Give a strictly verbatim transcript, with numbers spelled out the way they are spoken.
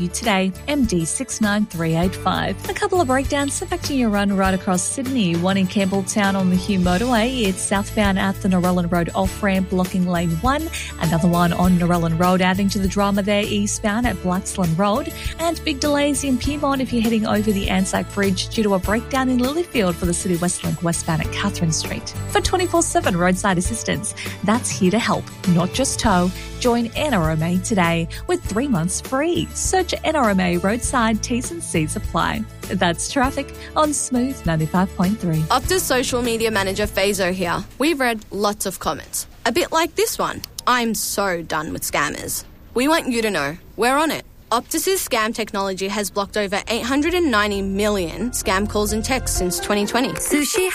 today, M D six nine three eight five. A couple of breakdowns affecting your run right across Sydney. One in Campbelltown on the Hugh Motorway. It's southbound at the Norellan Road off-ramp blocking lane one. Another one on Norellan Road adding to the drama there eastbound at Blaxland Road. And big delays in Piedmont if you're heading over the Anzac Bridge due to a breakdown in Lilyfield for the City Westlink westbound at Catherine Street. For twenty-four seven roadside assistance, that's here to help, not just tow. Join N R M A today with three months free. Search N R M A roadside, T's and C's apply. That's traffic on Smooth ninety-five point three. Optus social media manager Fazo here. We've read lots of comments. A bit like this one. I'm so done with scammers. We want you to know we're on it. Optus's scam technology has blocked over eight hundred ninety million scam calls and texts since twenty twenty. Sushi